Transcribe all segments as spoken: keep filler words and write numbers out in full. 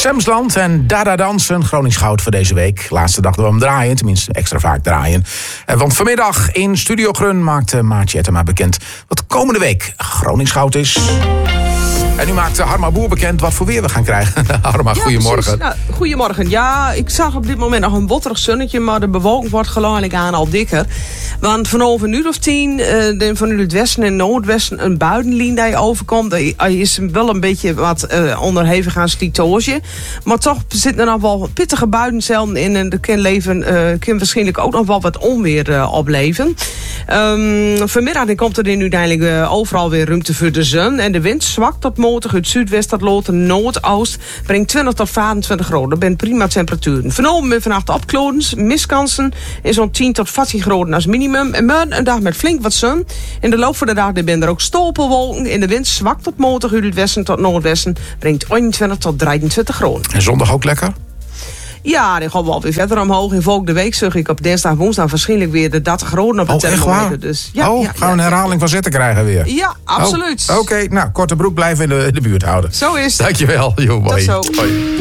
Semsland en Dada Dansen, Gronings goud voor deze week. Laatste dag dat we hem draaien, tenminste extra vaak draaien. Want vanmiddag in Studio Grun maakt Maartje Ettema bekend wat komende week Gronings goud is. En nu maakt Harma Boer bekend wat voor weer we gaan krijgen. Harma, ja, goedemorgen. Nou, goedemorgen. Ja, ik zag op dit moment nog een botterig zonnetje, maar de bewolking wordt geleidelijk aan al dikker. Want vanaf een uur of tien, uh, vanuit het westen en noordwesten, een buitenlijn die je overkomt. Er is wel een beetje wat uh, onderhevig aan slijtage. Maar toch zitten er nog wel pittige buitencelden in. En er kan, leven, uh, kan waarschijnlijk ook nog wel wat onweer uh, opleven. Um, vanmiddag komt er in uiteindelijk uh, overal weer ruimte voor de zon. En de wind zwakt tot motor uit zuidwest tot lood noordoost. Brengt twintig tot vijfentwintig graden. Dat zijn prima temperaturen. Vanavond en vannacht opklodens, miskansen is zo'n tien tot veertien graden als minimum. En morgen een dag met flink wat zon. In de loop van de dag zijn er ook stolpelwolken. In de wind zwakt tot motor uit het westen tot noordwesten. Brengt eenentwintig tot drieëntwintig graden. En zondag ook lekker? Ja, die gaan we wel weer verder omhoog. In volgende week zag ik op dinsdag, woensdag waarschijnlijk weer de dertig graden op het oh, thermometer. Dus, ja, oh, ja, gaan we een herhaling ja. van zetten krijgen weer? Ja, absoluut. Oh, Oké, okay. Nou, korte broek blijven in de, in de buurt houden. Zo is het. Dankjewel, joh. Tot zo. Hoi.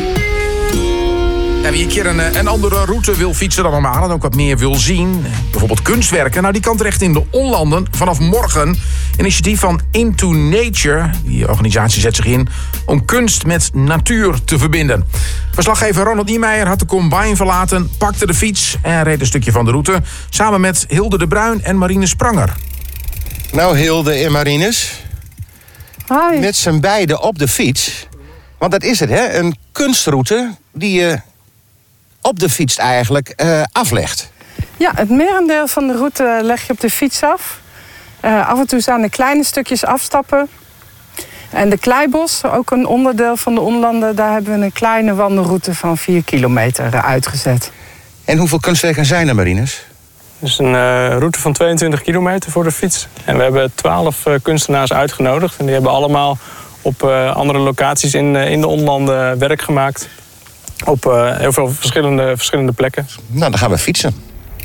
Ja, wie een keer een, een andere route wil fietsen dan normaal en ook wat meer wil zien, bijvoorbeeld kunstwerken, nou die kan terecht in de Onlanden vanaf morgen. Initiatief van Into Nature. Die organisatie zet zich in om kunst met natuur te verbinden. Verslaggever Ronald Niemeyer had de combine verlaten, pakte de fiets en reed een stukje van de route samen met Hilde de Bruin en Marine Spranger. Nou, Hilde en Marines. Hoi. Met z'n beiden op de fiets. Want dat is het, hè? Een kunstroute die je op de fiets eigenlijk uh, aflegt. Ja, het merendeel van de route leg je op de fiets af. Uh, af en toe staan de kleine stukjes afstappen. En de Kleibos, ook een onderdeel van de Onlanden, daar hebben we een kleine wandelroute van vier kilometer uitgezet. En hoeveel kunstwerken zijn er, Marines? Het is een uh, route van tweeëntwintig kilometer voor de fiets. En we hebben twaalf uh, kunstenaars uitgenodigd. En die hebben allemaal op uh, andere locaties in, uh, in de Onlanden werk gemaakt. Op uh, heel veel verschillende, verschillende plekken. Nou, dan gaan we fietsen.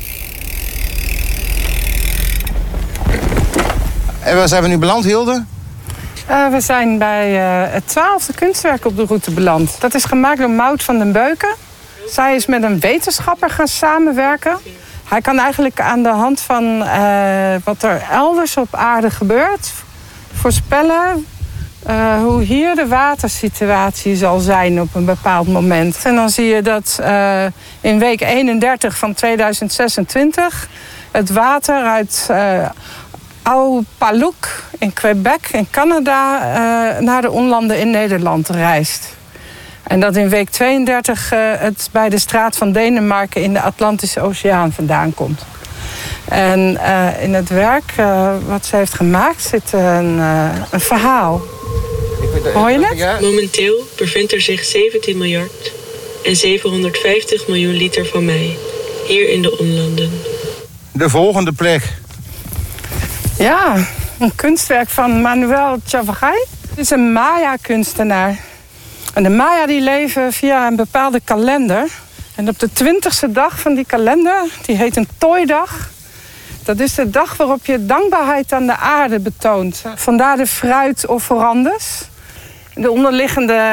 En waar zijn we nu beland, Hilde? Uh, we zijn bij uh, het twaalfde kunstwerk op de route beland. Dat is gemaakt door Maud van den Beuken. Zij is met een wetenschapper gaan samenwerken. Hij kan eigenlijk aan de hand van uh, wat er elders op aarde gebeurt voorspellen Uh, hoe hier de watersituatie zal zijn op een bepaald moment. En dan zie je dat uh, in week eenendertig van tweeduizend zesentwintig... het water uit uh, Oud-Palouk in Quebec in Canada uh, naar de Onlanden in Nederland reist. En dat in week tweeëndertig uh, het bij de straat van Denemarken in de Atlantische Oceaan vandaan komt. En uh, in het werk uh, wat ze heeft gemaakt zit een, uh, een verhaal. Hoor je het? Momenteel bevindt er zich zeventien miljard en zevenhonderdvijftig miljoen liter van mij hier in de Onlanden. De volgende plek. Ja, een kunstwerk van Manuel Chavarray. Het is een Maya-kunstenaar. En de Maya die leven via een bepaalde kalender. En op de twintigste dag van die kalender, die heet een Tooidag. Dat is de dag waarop je dankbaarheid aan de aarde betoont. Vandaar de fruitofferandes. De onderliggende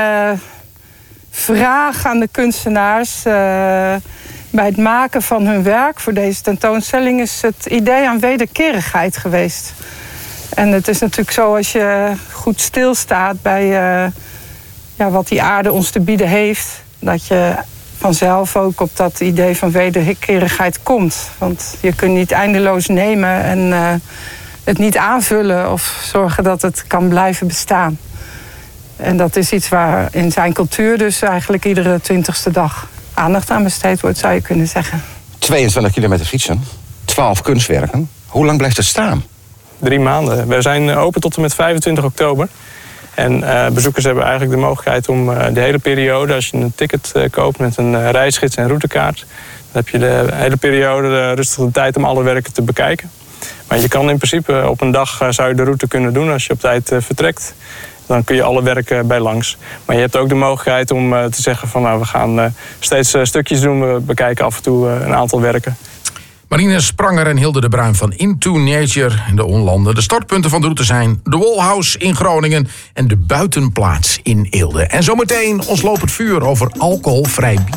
vraag aan de kunstenaars uh, bij het maken van hun werk voor deze tentoonstelling is het idee aan wederkerigheid geweest. En het is natuurlijk zo als je goed stilstaat bij uh, ja, wat die aarde ons te bieden heeft, dat je vanzelf ook op dat idee van wederkerigheid komt. Want je kunt niet eindeloos nemen en uh, het niet aanvullen of zorgen dat het kan blijven bestaan. En dat is iets waar in zijn cultuur dus eigenlijk iedere twintigste dag aandacht aan besteed wordt, zou je kunnen zeggen. tweeëntwintig kilometer fietsen, twaalf kunstwerken. Hoe lang blijft het staan? Drie maanden. We zijn open tot en met vijfentwintig oktober. En uh, bezoekers hebben eigenlijk de mogelijkheid om uh, de hele periode, als je een ticket uh, koopt met een uh, reisgids en routekaart, dan heb je de hele periode de rustige tijd om alle werken te bekijken. Maar je kan in principe op een dag uh, zou je de route kunnen doen als je op tijd uh, vertrekt. Dan kun je alle werken bij langs. Maar je hebt ook de mogelijkheid om uh, te zeggen van nou, we gaan uh, steeds uh, stukjes doen. We bekijken af en toe uh, een aantal werken. Marine Spranger en Hilde de Bruin van Into Nature in de Onlanden. De startpunten van de route zijn de Wolhouse in Groningen en de Buitenplaats in Eelde. En zometeen ons lopend vuur over alcoholvrij bier.